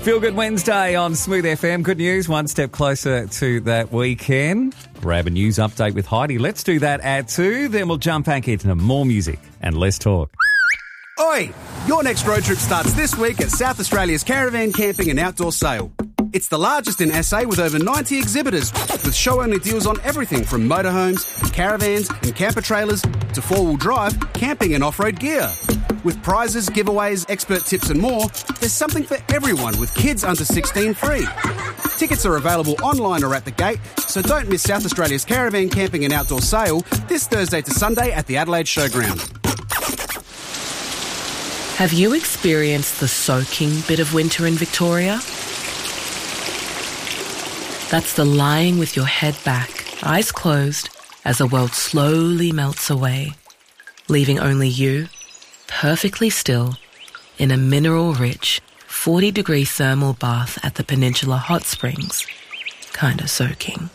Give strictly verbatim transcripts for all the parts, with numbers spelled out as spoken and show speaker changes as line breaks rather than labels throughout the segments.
Feel Good Wednesday on Smooth F M. Good news, one step closer to that weekend. Grab a news update with Heidi. Let's do that at two. Then we'll jump back into more music and less talk.
Oi! Your next road trip starts this week at South Australia's Caravan Camping and Outdoor Sale. It's the largest in S A with over ninety exhibitors, with show-only deals on everything from motorhomes, caravans and camper trailers to four-wheel drive, camping and off-road gear. With prizes, giveaways, expert tips and more, there's something for everyone with kids under sixteen free. Tickets are available online or at the gate, so don't miss South Australia's Caravan Camping and Outdoor Sale this Thursday to Sunday at the Adelaide Showground.
Have you experienced the soaking bit of winter in Victoria? That's the lying with your head back, eyes closed, as the world slowly melts away, leaving only you, perfectly still, in a mineral-rich, forty-degree thermal bath at the Peninsula Hot Springs, kind of soaking.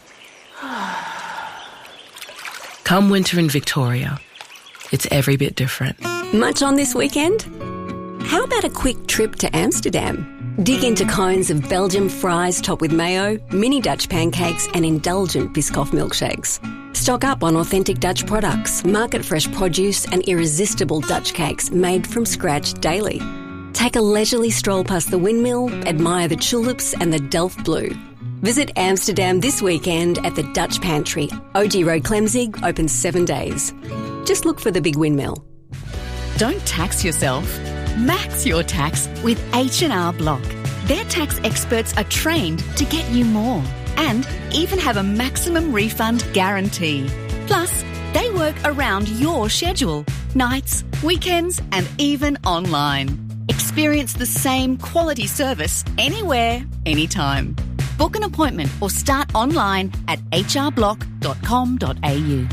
Come winter in Victoria, it's every bit different.
Much on this weekend? How about a quick trip to Amsterdam? Dig into cones of Belgian fries topped with mayo, mini Dutch pancakes and indulgent Biscoff milkshakes. Stock up on authentic Dutch products, market-fresh produce and irresistible Dutch cakes made from scratch daily. Take a leisurely stroll past the windmill, admire the tulips and the Delft Blue. Visit Amsterdam this weekend at the Dutch Pantry. O G Road Clemzig, open seven days. Just look for the big windmill.
Don't tax yourself. Max your tax with H and R Block. Their tax experts are trained to get you more and even have a maximum refund guarantee. Plus, they work around your schedule, nights, weekends and even online. Experience the same quality service anywhere, anytime. Book an appointment or start online at h r block dot com dot a u.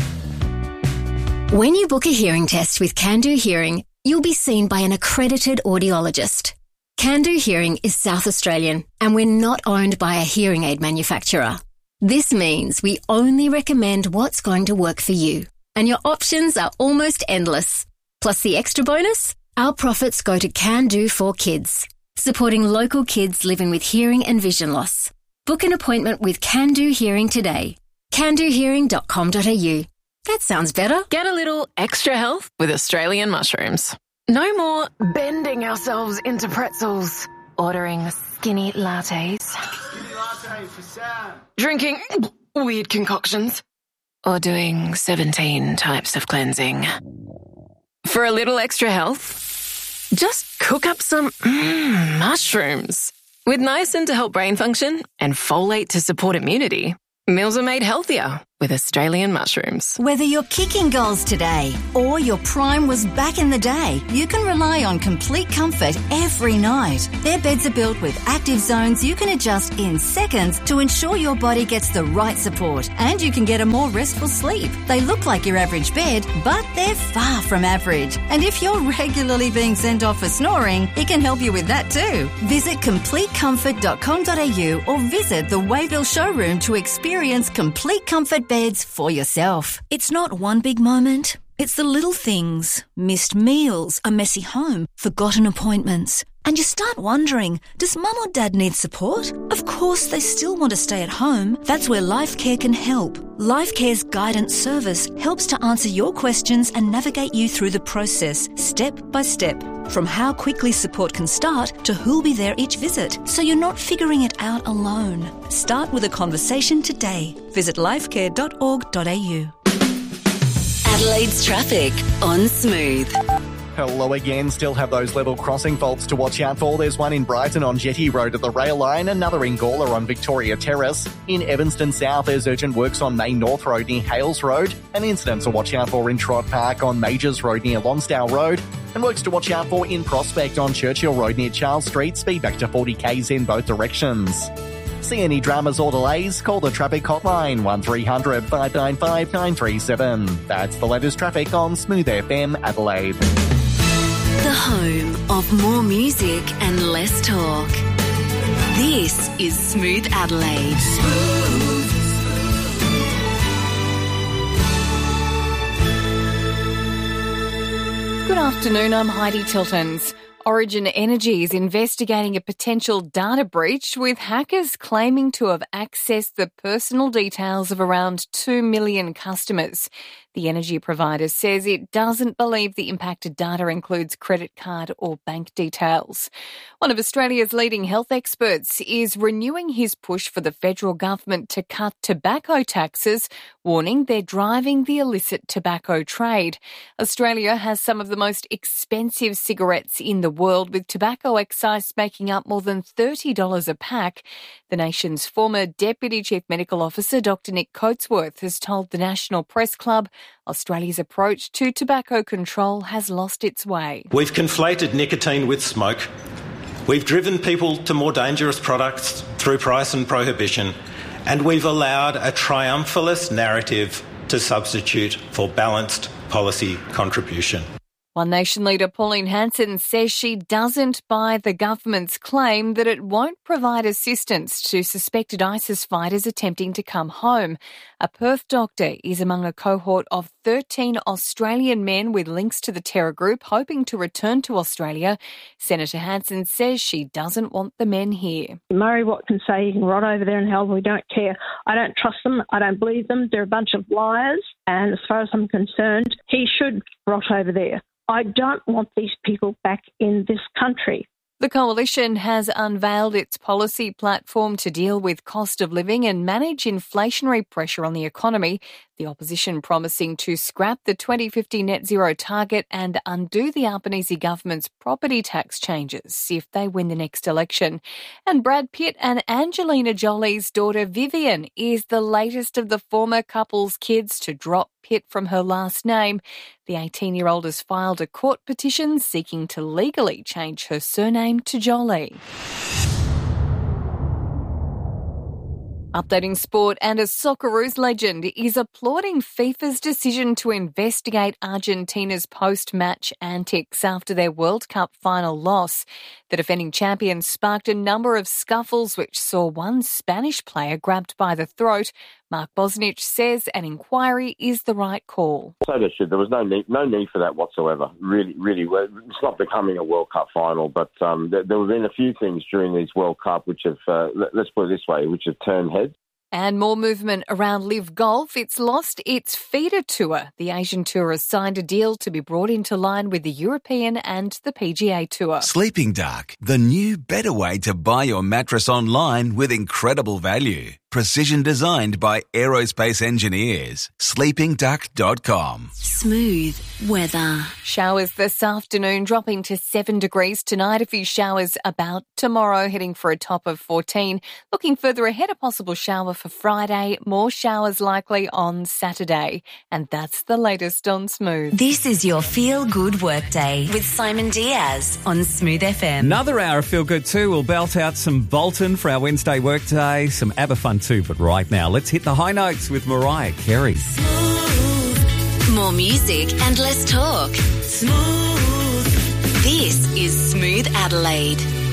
When you book a hearing test with Can Do Hearing, you'll be seen by an accredited audiologist. Can Do Hearing is South Australian and we're not owned by a hearing aid manufacturer. This means we only recommend what's going to work for you, and your options are almost endless. Plus the extra bonus, our profits go to Can Do for Kids, supporting local kids living with hearing and vision loss. Book an appointment with Can Do Hearing today. can do hearing dot com dot a u. That sounds better.
Get a little extra health with Australian mushrooms. No more bending ourselves into pretzels, ordering skinny lattes,
Skinny latte for Sam.
drinking weird concoctions, or doing seventeen types of cleansing. For a little extra health, just cook up some mm, mushrooms. With niacin to help brain function and folate to support immunity, meals are made healthier with Australian mushrooms.
Whether you're kicking goals today or your prime was back in the day, you can rely on Complete Comfort every night. Their beds are built with active zones you can adjust in seconds to ensure your body gets the right support and you can get a more restful sleep. They look like your average bed, but they're far from average. And if you're regularly being sent off for snoring, it can help you with that too. Visit complete comfort dot com dot a u or visit the Wayville showroom to experience Complete Comfort beds for yourself. It's not one big moment. It's the little things. Missed meals, a messy home, forgotten appointments. And you start wondering, does mum or dad need support? Of course they still want to stay at home. That's where LifeCare can help. LifeCare's guidance service helps to answer your questions and navigate you through the process, step by step. From how quickly support can start to who'll be there each visit, so you're not figuring it out alone. Start with a conversation today. Visit lifecare dot org dot a u.
Adelaide's traffic on Smooth.
Hello again. Still have those level crossing faults to watch out for. There's one in Brighton on Jetty Road at the rail line, another in Gawler on Victoria Terrace. In Evanston South, there's urgent works on Main North Road near Hales Road. An incident to watch out for in Trott Park on Majors Road near Lonsdale Road. And works to watch out for in Prospect on Churchill Road near Charles Street. Speed back to forty k's in both directions. See any dramas or delays? Call the traffic hotline one three hundred five nine five nine three seven. That's the latest traffic on Smooth F M Adelaide.
The home of more music and less talk. This is Smooth Adelaide. Smooth.
Good afternoon, I'm Heidi Tiltons.
Origin Energy is investigating a potential data breach, with hackers claiming to have accessed the personal details of around two million customers. The energy provider says it doesn't believe the impacted data includes credit card or bank details. One of Australia's leading health experts is renewing his push for the federal government to cut tobacco taxes, warning they're driving the illicit tobacco trade. Australia has some of the most expensive cigarettes in the world, with tobacco excise making up more than thirty dollars a pack. The nation's former Deputy Chief Medical Officer, Doctor Nick Coatsworth, has told the National Press Club Australia's approach to tobacco control has lost its way.
We've conflated nicotine with smoke. We've driven people to more dangerous products through price and prohibition, and we've allowed a triumphalist narrative to substitute for balanced policy contribution.
One Nation leader Pauline Hanson says she doesn't buy the government's claim that it won't provide assistance to suspected ISIS fighters attempting to come home. A Perth doctor is among a cohort of thirteen Australian men with links to the terror group hoping to return to Australia. Senator Hanson says she doesn't want the men here.
Murray Watt can say he can rot over there in hell, we don't care. I don't trust them, I don't believe them, they're a bunch of liars, and as far as I'm concerned, he should rot over there. I don't want these people back in this country.
The Coalition has unveiled its policy platform to deal with cost of living and manage inflationary pressure on the economy. The opposition promising to scrap the twenty fifty net zero target and undo the Albanese government's property tax changes if they win the next election. And Brad Pitt and Angelina Jolie's daughter Vivian is the latest of the former couple's kids to drop Pitt from her last name. The eighteen-year-old has filed a court petition seeking to legally change her surname to Jolie. Updating sport, and a Socceroos legend is applauding FIFA's decision to investigate Argentina's post-match antics after their World Cup final loss. The defending champions sparked a number of scuffles which saw one Spanish player grabbed by the throat. Mark Bosnich says an inquiry is the right call.
So there should. There was no need, no need for that whatsoever. Really, really, it's not becoming a World Cup final, but um, there, there have been a few things during these World Cup which have, uh, let's put it this way, which have turned heads.
And more movement around Live Golf. It's lost its feeder tour. The Asian Tour has signed a deal to be brought into line with the European and the P G A Tour.
Sleeping Dark, the new better way to buy your mattress online with incredible value. Precision designed by aerospace engineers. sleeping duck dot com.
Smooth weather.
Showers this afternoon, dropping to seven degrees tonight. A few showers about tomorrow, heading for a top of fourteen. Looking further ahead, a possible shower for Friday. More showers likely on Saturday. And that's the latest on Smooth.
This is your Feel Good Workday with Simon Diaz on Smooth F M.
Another hour of Feel Good too. We'll belt out some Bolton for our Wednesday workday, some ABBA fun too. But right now, let's hit the high notes with Mariah Carey.
Smooth. More music and less talk. Smooth. This is Smooth Adelaide.